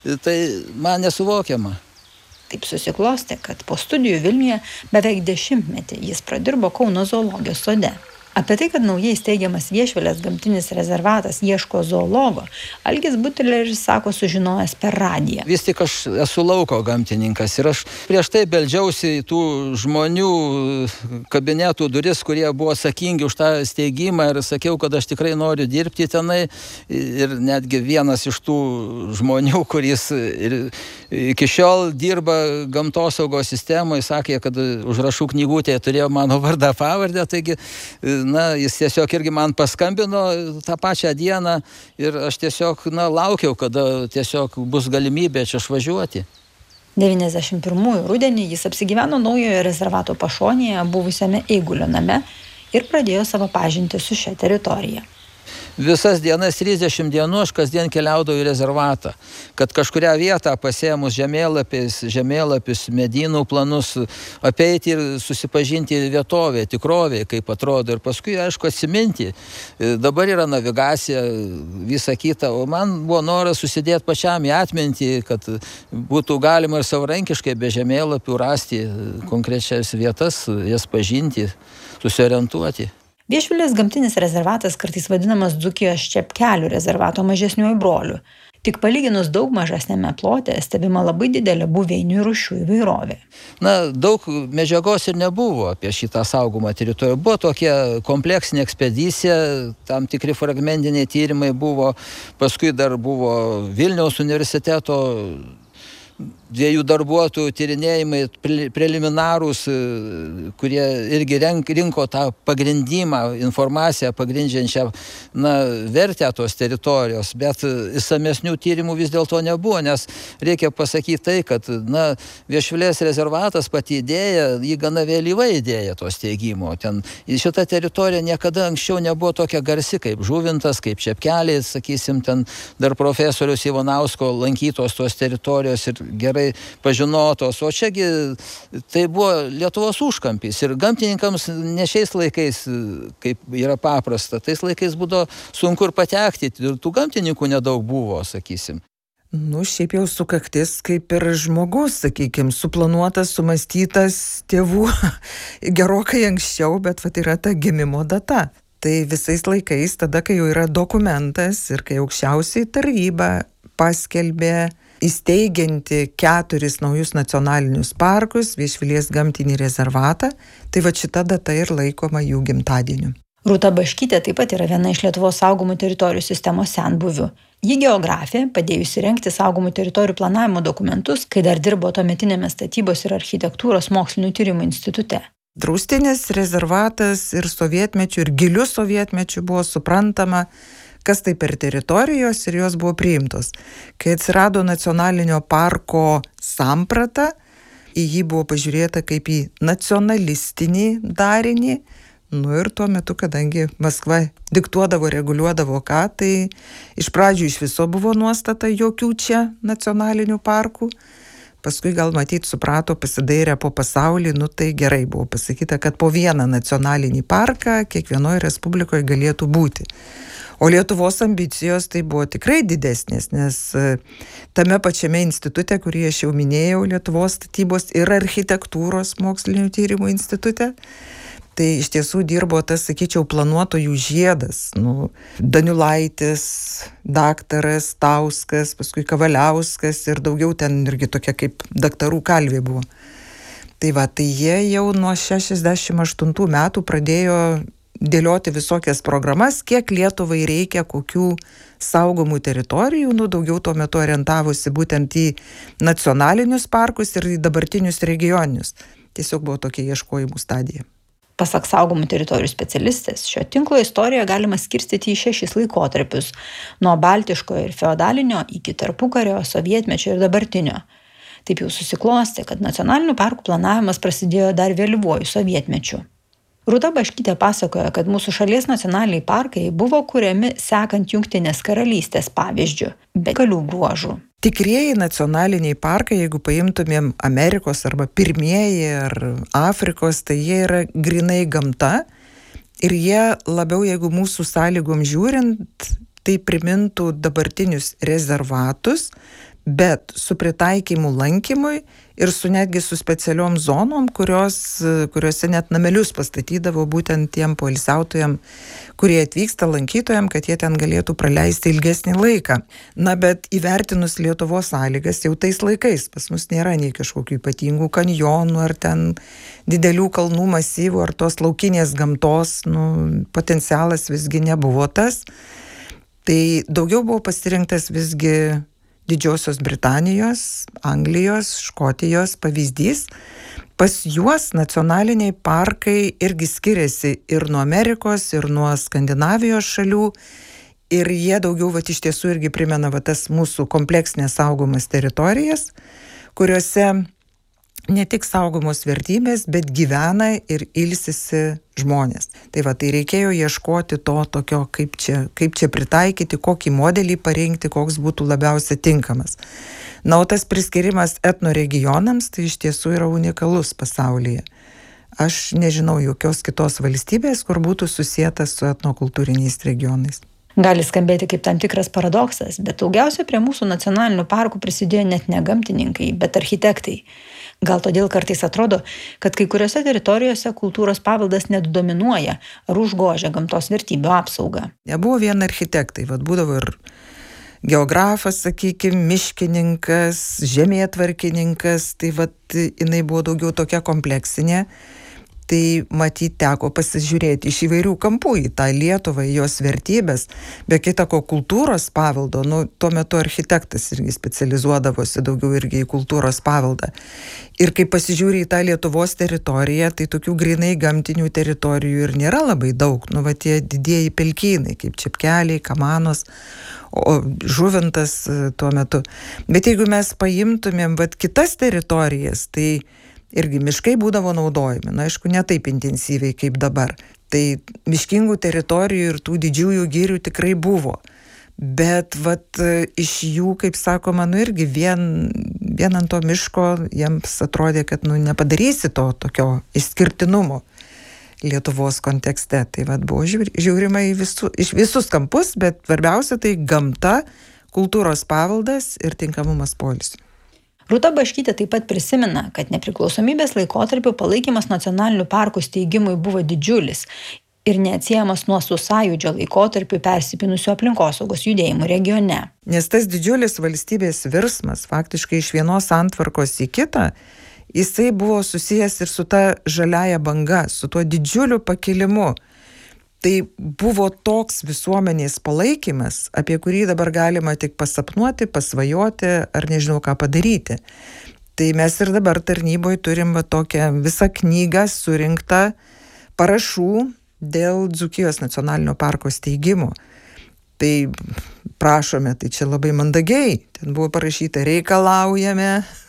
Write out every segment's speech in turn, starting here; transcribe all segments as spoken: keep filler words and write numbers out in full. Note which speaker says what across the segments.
Speaker 1: Tai man nesuvokiama.
Speaker 2: Taip susiklostė, kad po studijų Vilniuje beveik dešimtmetį jis pradirbo Kauno zoologijos sode. Apie tai, kad naujai steigiamas Viešvilės gamtinis rezervatas ieško zoologo, Algis Buteleris sako sužinojęs per radiją.
Speaker 1: Vis tik aš esu lauko gamtininkas ir aš prieš tai beldžiausi į tų žmonių kabinetų duris, kurie buvo atsakingi už tą steigimą ir sakiau, kad aš tikrai noriu dirbti tenai. Ir netgi vienas iš tų žmonių, kuris ir iki šiol dirba gamtosaugos sistemoje, sakė, kad užrašų knygutėje turėjo mano vardą pavardę, taigi na, jis tiesiog irgi man paskambino tą pačią dieną ir aš tiesiog, na, laukiau, kada tiesiog bus galimybė čia išvažiuoti.
Speaker 2: devyniasdešimt pirmųjų rudenį jis apsigyveno naujojo rezervato pašonėje buvusiame Eigulio name ir pradėjo savo pažintį su šia teritorija.
Speaker 1: Visas dienas, trisdešimt dienų, aš kasdien keliaudavau į rezervatą, kad kažkurią vietą pasėmus žemėlapis, žemėlapis, medynų planus, apeiti ir susipažinti vietovė, tikrovė, kaip atrodo, ir paskui, aišku, atsiminti. Dabar yra navigacija, visa kita, o man buvo noras susidėti pačiam į atmintį, kad būtų galima ir savarankiškai be žemėlapių rasti konkrečias vietas, jas pažinti, susiorientuoti.
Speaker 2: Viešvilės gamtinis rezervatas kartais vadinamas Dzūkijos Čepkelių rezervato mažesniuoju broliu. Tik palyginus daug mažesnėme plote stebima labai didelė buveinių rūšių įvairovė.
Speaker 1: Na, daug medžiagos ir nebuvo apie šitą saugomą teritoriją. Buvo tokia kompleksinė ekspedicija, tam tikri fragmentiniai tyrimai buvo, paskui dar buvo Vilniaus universiteto dviejų darbuotojų tyrinėjimai preliminarūs, kurie irgi rinko tą pagrindimą, informaciją pagrindžiančią, na, vertę tos teritorijos, bet išsamesnių tyrimų vis dėlto nebuvo, nes reikia pasakyti tai, kad, na, Viešvilės rezervatas pati idėja, jį gana vėlyva idėja to steigimo. Ten šita teritorija niekada anksčiau nebuvo tokia garsi kaip Žuvintas, kaip Čepkeliai, sakysim, ten dar profesorius Ivanausko lankytos tos teritorijos ir gerai pažinotos, o čiagi tai buvo Lietuvos užkampis ir gamtininkams ne šiais laikais, kaip yra paprasta, tais laikais būdavo sunku ir patekti, ir tų gamtininkų nedaug buvo, sakysim.
Speaker 3: Nu, šiaip jau sukaktis kaip ir žmogus, sakykim, suplanuotas, sumastytas tėvų gerokai anksčiau, bet vat yra ta gimimo data. Tai visais laikais, tada, kai jau yra dokumentas ir kai aukščiausiai taryba paskelbė įsteigianti keturis naujus nacionalinius parkus, Viešvilės gamtinį rezervatą, tai va šita data ir laikoma jų gimtadieniu.
Speaker 2: Rūta Baškytė taip pat yra viena iš Lietuvos saugomų teritorijų sistemos senbuvių. Ji geografė, padėjusi rengti saugomų teritorijų planavimo dokumentus, kai dar dirbo tuometinėme statybos ir architektūros mokslinių tyrimų institute.
Speaker 3: Draustinis rezervatas ir sovietmečių, ir gilių sovietmečių buvo suprantama, kas tai per teritorijos ir jos buvo priimtos. Kai atsirado nacionalinio parko samprata, į jį buvo pažiūrėta kaip į nacionalistinį darinį, nu ir tuo metu, kadangi Maskva diktuodavo, reguliuodavo ką, tai iš pradžių iš viso buvo nuostata jokių čia nacionalinių parkų, paskui gal matyt suprato, pasidairė po pasaulį, nu tai gerai buvo pasakyta, kad po vieną nacionalinį parką kiekvienoje respublikoje galėtų būti. O Lietuvos ambicijos tai buvo tikrai didesnės, nes tame pačiame institute, kurį aš jau minėjau, Lietuvos statybos ir architektūros mokslinių tyrimų institute, tai iš tiesų dirbo tas, sakyčiau, planuotojų žiedas. Nu, Daniulaitis, daktaras, Tauskas, paskui Kavaliauskas ir daugiau ten irgi tokia kaip daktarų kalvė buvo. Tai va, tai jie jau nuo šešiasdešimt aštuntų metų pradėjo dėlioti visokias programas, kiek Lietuvai reikia, kokių saugomų teritorijų, nu daugiau tuo metu orientavosi būtent į nacionalinius parkus ir į dabartinius regioninius. Tiesiog buvo tokia ieškojimų stadija.
Speaker 2: Pasak saugomų teritorijų specialistės, šio tinklo istoriją galima skirstyti į šešis laikotarpius, nuo baltiškojo ir feodalinio iki tarpukario, sovietmečio ir dabartinio. Taip jau susiklostė, kad nacionalinių parkų planavimas prasidėjo dar vėlyvuoju sovietmečiu. Rūta Baškytė pasakoja, kad mūsų šalies nacionaliniai parkai buvo kuriami sekant Jungtinės karalystės pavyzdžiu, be kelių bruožų.
Speaker 3: Tikrieji nacionaliniai parkai, jeigu paimtumėm Amerikos arba pirmieji ar Afrikos, tai jie yra grinai gamta ir jie labiau, jeigu mūsų sąlygom žiūrint, tai primintų dabartinius rezervatus, bet su pritaikymu lankymui ir su netgi su specialiom zonom, kurios, kuriuose net namelius pastatydavo būtent tiem poilsiautojam, kurie atvyksta lankytojam, kad jie ten galėtų praleisti ilgesnį laiką. Na, bet įvertinus Lietuvos sąlygas jau tais laikais, pas mus nėra nei kažkokių ypatingų kanjonų, ar ten didelių kalnų masyvų, ar tos laukinės gamtos, nu, potencialas visgi nebuvo tas. Tai daugiau buvo pasirinktas visgi Didžiosios Britanijos, Anglijos, Škotijos pavyzdys. Pas juos nacionaliniai parkai irgi skiriasi ir nuo Amerikos, ir nuo Skandinavijos šalių. Ir jie daugiau vat, iš tiesų irgi primena vat, tas mūsų kompleksinės saugomas teritorijas, kuriuose ne tik saugomos vertybės, bet gyvena ir ilsisi žmonės. Tai va, tai reikėjo ieškoti to tokio, kaip čia, kaip čia pritaikyti, kokį modelį parinkti, koks būtų labiausiai tinkamas. Na, o tas priskirimas etnoregionams, tai iš tiesų yra unikalus pasaulyje. Aš nežinau jokios kitos valstybės, kur būtų susietas su etnokultūriniais regionais.
Speaker 2: Gali skambėti kaip tam tikras paradoksas, bet daugiausia prie mūsų nacionalinių parkų prisidėjo net ne gamtininkai, bet architektai. Gal todėl kartais atrodo, kad kai kuriuose teritorijose kultūros paveldas net dominuoja ar užgožia gamtos vertybių apsaugą.
Speaker 3: Nebuvo vien architektai, vat būdavo ir geografas, sakykime, miškininkas, žemėtvarkininkas, tai vat jinai buvo daugiau tokia kompleksinė. Tai matyt teko pasižiūrėti iš įvairių kampų į tą Lietuvą, į jos vertybės, be kita ko kultūros paveldo, nu, tuo metu architektas irgi specializuodavosi daugiau irgi į kultūros paveldą. Ir kai pasižiūrė į tą Lietuvos teritoriją, tai tokių grinai gamtinių teritorijų ir nėra labai daug, nu, va tie didieji pelkynai, kaip Čepkeliai, Kamanos, o Žuvintas tuo metu. Bet jeigu mes paimtumėm va kitas teritorijas, tai irgi miškai būdavo naudojami, na, aišku, ne taip intensyviai kaip dabar. Tai miškingų teritorijų ir tų didžiųjų girių tikrai buvo. Bet vat iš jų, kaip sakoma, nu irgi vien, vien ant to miško jiems atrodė, kad nu nepadarysi to tokio išskirtinumo Lietuvos kontekste. Tai vat buvo žiūrima į visu, iš visus kampus, bet svarbiausia tai gamta, kultūros paveldas ir tinkamumas poilsiui.
Speaker 2: Rūta Baškytė taip pat prisimena, kad nepriklausomybės laikotarpiu palaikymas nacionalinių parkų steigimui buvo didžiulis ir neatsiejamas nuo su sąjūdžio laikotarpiu persipynusių aplinkosaugos judėjimų regione.
Speaker 3: Nes tas didžiulis valstybės virsmas, faktiškai iš vienos santvarkos į kitą, jisai buvo susijęs ir su ta žaliaja banga, su tuo didžiuliu pakilimu. Tai buvo toks visuomenės palaikymas, apie kurį dabar galima tik pasapnuoti, pasvajoti ar nežinau ką padaryti. Tai mes ir dabar tarnyboje turim va tokią visą knygą surinktą parašų dėl Dzūkijos nacionalinio parko steigimo. Tai prašome, tai čia labai mandagiai, ten buvo parašyta reikalaujame,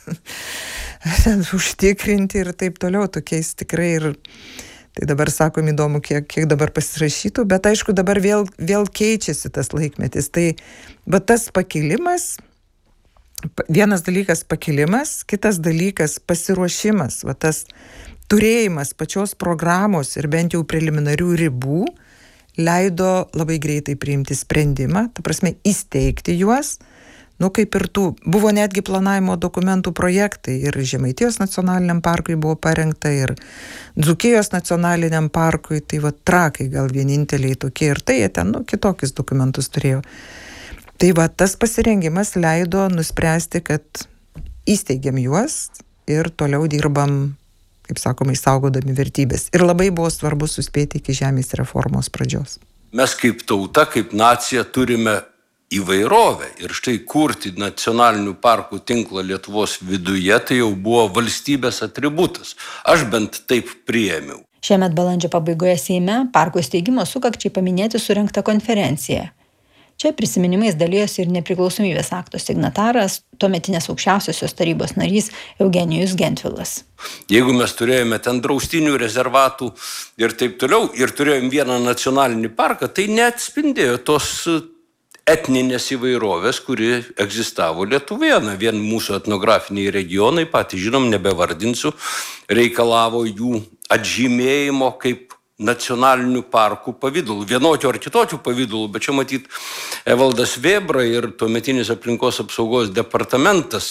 Speaker 3: užtikrinti ir taip toliau, tokiais tikrai ir... Tai dabar sakom įdomu, kiek, kiek dabar pasirašytų, bet aišku, dabar vėl, vėl keičiasi tas laikmetis. Tai bet tas pakilimas, vienas dalykas pakilimas, kitas dalykas pasiruošimas, va tas turėjimas pačios programos ir bent jau preliminarių ribų leido labai greitai priimti sprendimą, ta prasme įsteigti juos. Nu, kaip ir tų, buvo netgi planavimo dokumentų projektai ir Žemaitijos nacionaliniam parkui buvo parengta ir Dzūkijos nacionaliniam parkui, tai va Trakai gal vieninteliai tokie ir tai jie ten, nu, kitokius dokumentus turėjo. Tai va tas pasirengimas leido nuspręsti, kad įsteigiam juos ir toliau dirbam, kaip sakoma, išsaugodami vertybės. Ir labai buvo svarbu suspėti iki žemės reformos pradžios.
Speaker 4: Mes kaip tauta, kaip nacija turime įvairovę ir štai kurti nacionalinių parkų tinklą Lietuvos viduje, tai jau buvo valstybės atributas. Aš bent taip priėmiau.
Speaker 2: Šiemet balandžio pabaigoje Seime parkų steigimo sukakčiai paminėti surengta konferencija. Čia prisiminimais dalijosi ir nepriklausomybės akto signataras, tuometinės aukščiausiosios tarybos narys Eugenijus Gentvilas.
Speaker 4: Jeigu mes turėjome ten draustinių, rezervatų ir taip toliau, ir turėjome vieną nacionalinį parką, tai neatspindėjo tos etninės įvairovės, kuri egzistavo Lietuvoje. Na, vien mūsų etnografiniai regionai, patys žinom, nebevardinsiu, reikalavo jų atžymėjimo kaip nacionalinių parkų pavidalų, vienokių ar kitokių pavydalų, bet čia matyt Evaldas Vėbra ir tuometinis aplinkos apsaugos departamentas